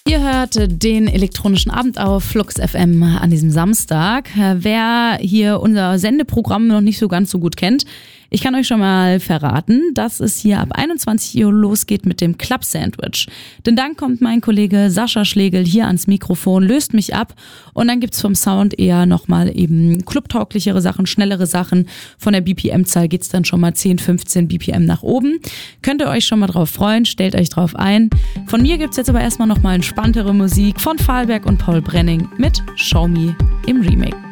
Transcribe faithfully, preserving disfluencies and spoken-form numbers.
Ihr hört den elektronischen Abend auf Flux F M an diesem Samstag. Wer hier unser Sendeprogramm noch nicht so ganz so gut kennt, ich kann euch schon mal verraten, dass es hier ab einundzwanzig Uhr losgeht mit dem Club Sandwich. Denn dann kommt mein Kollege Sascha Schlegel hier ans Mikrofon, löst mich ab und dann gibt's vom Sound eher nochmal eben clubtauglichere Sachen, schnellere Sachen. Von der B P M-Zahl geht's dann schon mal zehn, fünfzehn B P M nach oben. Könnt ihr euch schon mal drauf freuen, stellt euch drauf ein. Von mir gibt's jetzt aber erstmal nochmal entspanntere Musik von Fahlberg und Paul Brenning mit Show Me im Remake.